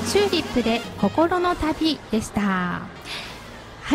チューリップで心の旅でした。はい、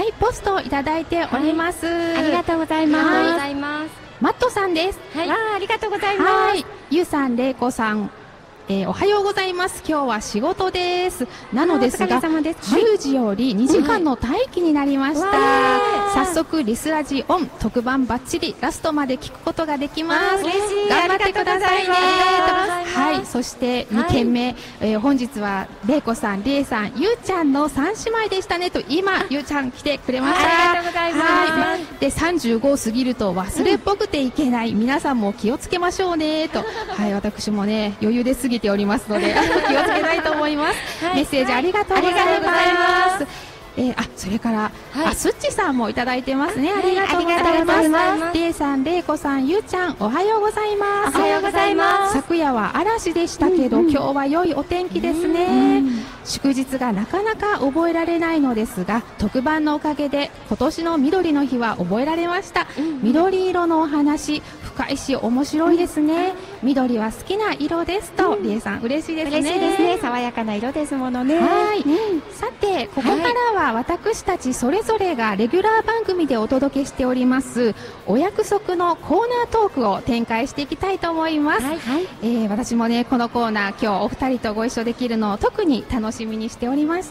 ポストをいただいております。 ありがとうございます。 マットさんです。 ありがとうございます。 ゆうさん、れいこさん、おはようございます。今日は仕事です。なのですが、10時より2時間の待機になりました。早速、リスラジオン、特番バッチリ、ラストまで聞くことができます。 嬉しい。 頑張ってくださいね。はい、そして2件目、本日は、れいこさん、りえさん、ゆうちゃんの3姉妹でしたねと、今、ゆうちゃん来てくれました。 ありがとうございます。 で、35を過ぎると忘れっぽくていけない。皆さんも気をつけましょうね、と。はい、私もね、余裕で過ぎておりますので気をつけたいと思います。メッセージありがとうございます。それから、すっちさんもいただいてますね。ありがとうございます。れいさん、れいこさん、ゆうちゃん、おはようございます。 おはようございます。 昨夜は嵐でしたけど、今日は良いお天気ですね。祝日がなかなか覚えられないのですが、特番のおかげで今年の緑の日は覚えられました。緑色のお話、深いし面白いですね。緑は好きな色ですと、りえさん嬉しいですね。 嬉しいですね。爽やかな色ですものね。 はい。さて、ここからは私たちそれぞれがレギュラー番組でお届けしておりますお約束のコーナートークを展開していきたいと思います。私もね、このコーナー今日お二人とご一緒できるのを特に楽しみにしておりました。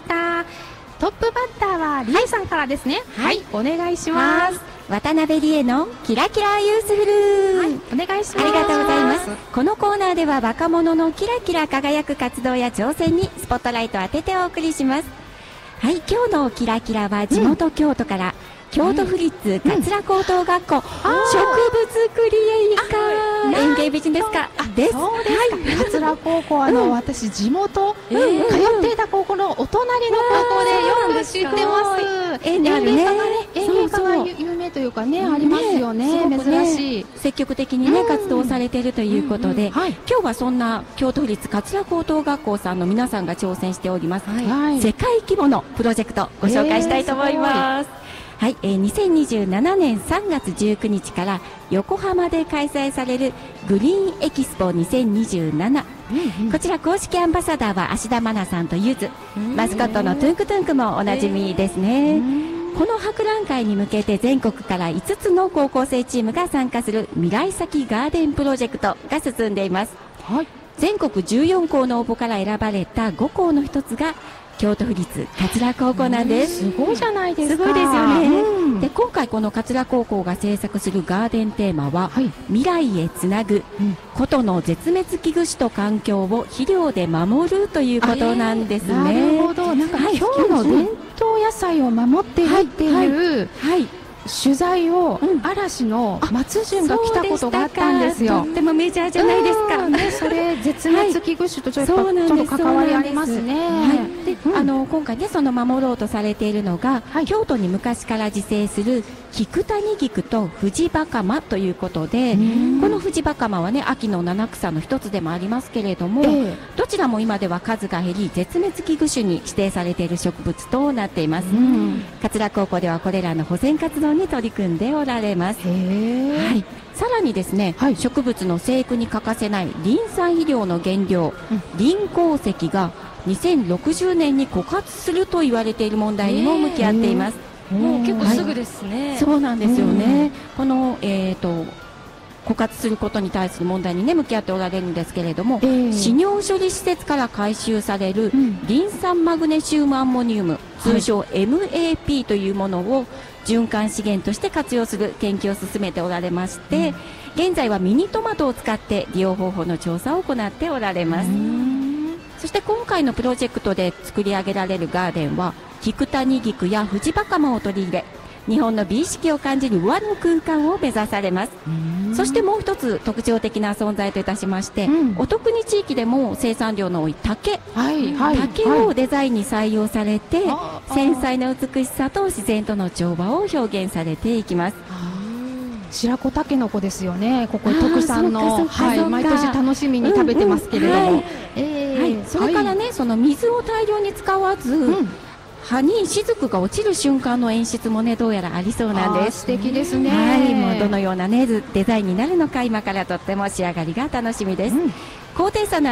トップバッターはりえさんからですね。はい、お願いします。 渡辺理恵のキラキラユースフル、 お願いします。 ありがとうございます。このコーナーでは若者のキラキラ輝く活動や挑戦にスポットライトを当ててお送りします。はい、今日のキラキラは地元京都から、京都府立桂高等学校、植物クリエイ科園芸美人ですかです。 そうですか。桂高校、私地元、通っていた高校のお隣の高校でよく知ってます。園芸科が有名というかね、ありますよね。珍しい。 積極的にね、活動されているということで、今日はそんな京都府立桂高等学校さんの皆さんが挑戦しております、世界規模のプロジェクトご紹介したいと思います。はい、2027年3月19日から横浜で開催されるグリーンエキスポ2027、こちら公式アンバサダーは芦田愛菜さんとゆず、マスコットのトゥンクトゥンクもおなじみですね。この博覧会に向けて全国から5つの高校生チームが参加する未来先ガーデンプロジェクトが進んでいます。全国14校の応募から選ばれた5校の一つが京都府立桂高校なんです。 すごいじゃないですか。 すごいですよね。で、今回この桂高校が制作するガーデンテーマは、未来へつなぐ、古都の絶滅危惧種と環境を肥料で守るということなんですね。 なるほど。なんか今日の伝統野菜を守っているっていう取材を嵐の松潤が来たことがあったんですよ。 とってもメジャーじゃないですか。 それ絶滅危惧種とちょっと関わりありますね。 で、今回ね、その守ろうとされているのが、京都に昔から自生する菊谷菊とフジバカマということで、このフジバカマはね、秋の七草の一つでもありますけれども、どちらも今では数が減り絶滅危惧種に指定されている植物となっています。桂高校ではこれらの保全活動に取り組んでおられます。さらにですね、植物の生育に欠かせないリン酸肥料の原料、リン鉱石が2060年に枯渇すると言われている問題にも向き合っています。 もう結構すぐですね。 そうなんですよね。この枯渇することに対する問題にね、向き合っておられるんですけれども、飼料処理施設から回収されるリン酸マグネシウムアンモニウム、通称 MAP というものを循環資源として活用する研究を進めておられまして、現在はミニトマトを使って利用方法の調査を行っておられます。そして今回のプロジェクトで作り上げられるガーデンは、菊谷菊やフジバカマを取り入れ、日本の美意識を感じる和の空間を目指されます。そしてもう一つ特徴的な存在といたしまして、お得に地域でも生産量の多い竹をデザインに採用されて、繊細な美しさと自然との調和を表現されていきます。 白子たけのこですよね。ここ特産の、毎年楽しみに食べてますけれども、 それからね、その水を大量に使わず、葉に雫が落ちる瞬間の演出もね、どうやらありそうなんです。 素敵ですね。 もうどのようなね、デザインになるのか、今からとっても仕上がりが楽しみです。高低差の